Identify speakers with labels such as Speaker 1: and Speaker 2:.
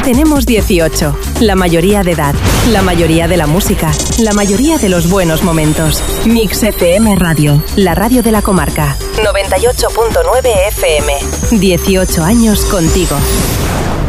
Speaker 1: Tenemos 18, la mayoría de edad, la mayoría de la música, la mayoría de los buenos momentos. Mix FM Radio, la radio de la comarca. 98.9 FM. 18 años contigo.